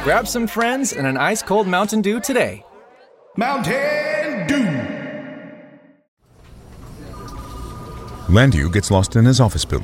Grab some friends and an ice-cold Mountain Dew today. Mountain Dew! Landu gets lost in his office building.